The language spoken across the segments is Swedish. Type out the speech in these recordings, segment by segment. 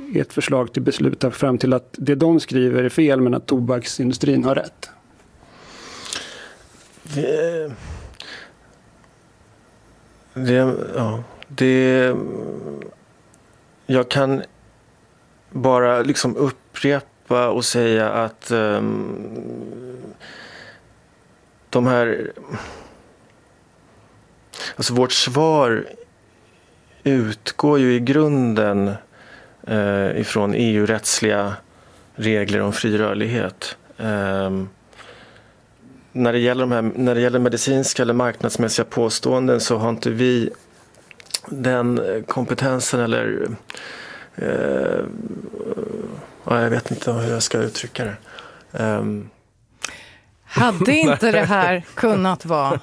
i ett förslag till beslut fram till att det de skriver är fel men att tobaksindustrin har rätt? Jag kan bara liksom upprepa och säga att de här... Alltså vårt svar utgår ju i grunden ifrån EU-rättsliga regler om fri rörlighet. När det gäller medicinska eller marknadsmässiga påståenden så har inte vi den kompetensen eller jag vet inte hur jag ska uttrycka det. Hade inte det här kunnat vara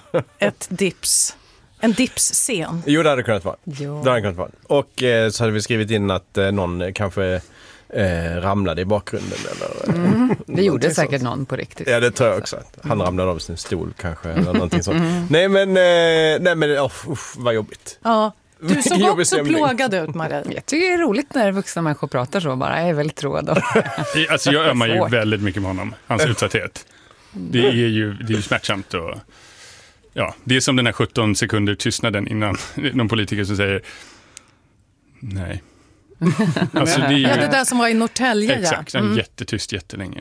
en dipsscen? Jo, det hade kunnat vara. Jo. Det hade kunnat vara. Och så hade vi skrivit in att någon kanske ramlade i bakgrunden. Eller, det gjorde säkert någon på riktigt. Ja, det tror jag också. Han ramlade av sin stol kanske. Eller någonting sånt. Nej, men vad jobbigt. Ja. Du såg också plågad ut, Marie. Jag tycker det är roligt när vuxna människor pratar så bara. Jag är väldigt tråd. Alltså jag ömmar ju väldigt mycket med honom. Hans utsatthet. Det är ju smärtsamt. Och, det är som den här 17 sekunder tystnaden innan någon politiker som säger nej. Alltså, det är ju, det där som var i Norrtälje. Exakt, jättetyst jättelänge.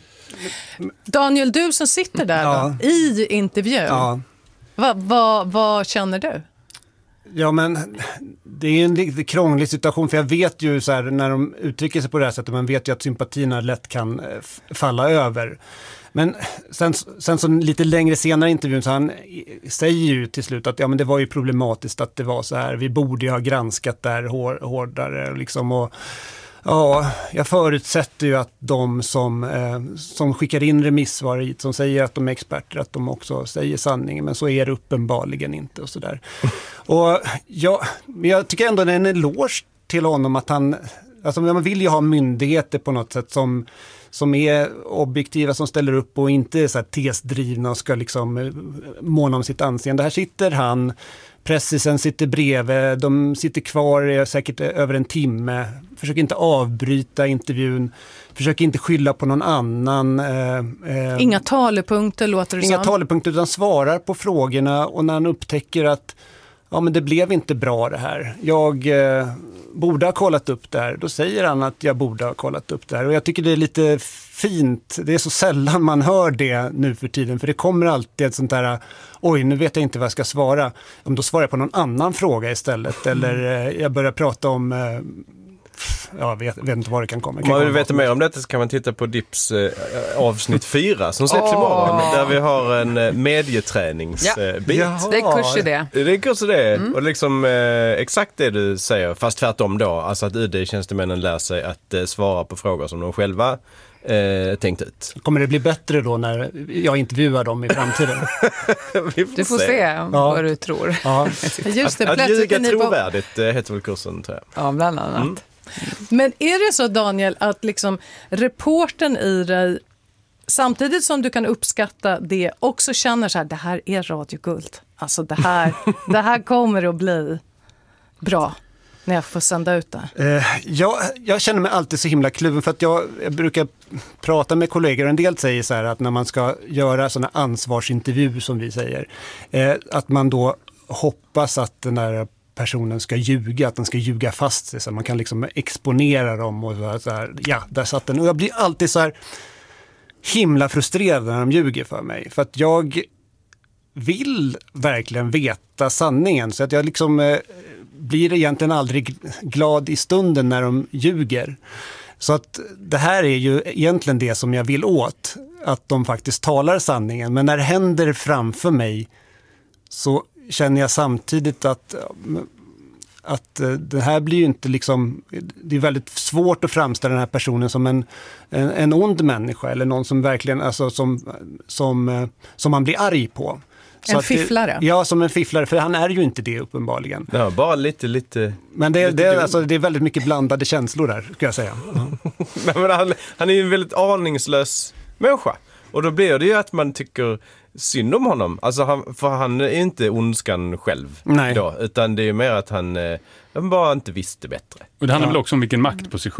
Daniel, du som sitter där då, i intervjun. Vad känner du? Ja, men det är en lite krånglig situation, för jag vet ju så här, när de uttrycker sig på det här sättet, man vet ju att sympatierna lätt kan falla över. Men sen så lite längre senare i intervjun så han säger ju till slut att men det var ju problematiskt att det var så här, vi borde ju ha granskat där hårdare liksom, och jag förutsätter ju att de som skickar in remissvar hit, som säger att de är experter, att de också säger sanningen, men så är det uppenbarligen inte och sådär. Och jag tycker ändå det är en eloge till honom att man vill ju ha myndigheter på något sätt som är objektiva, som ställer upp och inte är så här tesdrivna och ska liksom måna om sitt anseende. Här sitter han, pressisen sitter bredvid, de sitter kvar säkert över en timme, försöker inte avbryta intervjun, försöker inte skylla på någon annan. Inga talepunkter låter det som. Inga talepunkter, utan svarar på frågorna, och när han upptäcker att men det blev inte bra det här. Jag borde ha kollat upp det här. Då säger han att jag borde ha kollat upp det här. Och jag tycker det är lite fint. Det är så sällan man hör det nu för tiden. För det kommer alltid ett sånt där, nu vet jag inte vad jag ska svara. Om då svarar jag på någon annan fråga istället. Eller jag börjar prata om... jag vet inte vad det kan komma. Om man vill veta mer om detta så kan man titta på Dips avsnitt 4 som släpps imorgon, där vi har en medieträningsbit. Det är kurs i det. Det är kurs i det. Och liksom exakt det du säger, fast tvärtom då. Alltså att UD-tjänstemännen lär sig att svara på frågor som de själva tänkt ut. Kommer det bli bättre då när jag intervjuar dem i framtiden? Du får se vad du tror. Ja. Just det, att ljuga trovärdigt heter väl kursen, tror jag. Ja, bland annat. Men är det så, Daniel, att liksom reportern i dig, samtidigt som du kan uppskatta det, också känner så här, det här är radioguld. Alltså det här kommer att bli bra när jag får sända ut det. Jag känner mig alltid så himla kluven, för att jag brukar prata med kollegor, och en del säger så här att när man ska göra sådana ansvarsintervjuer som vi säger, att man då hoppas att den där personen ska ljuga, att den ska ljuga fast sig, så man kan liksom exponera dem och så här, där satt den. Och jag blir alltid så här himla frustrerad när de ljuger för mig, för att jag vill verkligen veta sanningen, så att jag liksom blir egentligen aldrig glad i stunden när de ljuger. Så att det här är ju egentligen det som jag vill åt, att de faktiskt talar sanningen, men när det händer framför mig så känner jag samtidigt att det här blir ju inte liksom, det är väldigt svårt att framställa den här personen som en ond människa, eller någon som verkligen, alltså som man blir arg på. Så en fifflare? Som en fifflare, för han är ju inte det uppenbarligen. Ja, bara lite. Men det är väldigt mycket blandade känslor där, ska jag säga. Men han är ju en väldigt aningslös människa. Och då blir det ju att man tycker synd om honom. Alltså för han är inte ondskan själv. Nej. Då, utan det är mer att han bara inte visste bättre. Och det handlar väl också om vilken maktposition